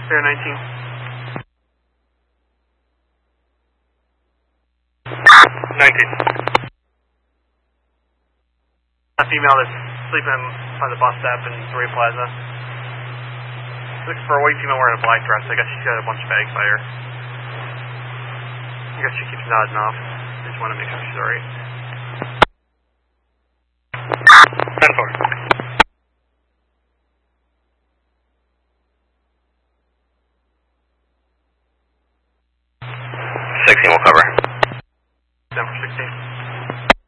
Fair 19. 19. A female that's sleeping by the bus stop in Torrey Plaza. Looking for a white female wearing a black dress. I guess she's got a bunch of bags by her. I guess she keeps nodding off. I just want to make sure she's alright. 10-4. 16 will cover. 10-16.